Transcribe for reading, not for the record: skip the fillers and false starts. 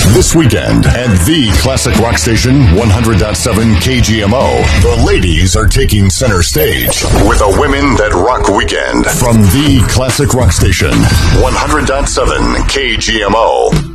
This weekend at the Classic Rock Station 100.7 KGMO, the ladies are taking center stage with a Women That Rock weekend from the Classic Rock Station 100.7 KGMO.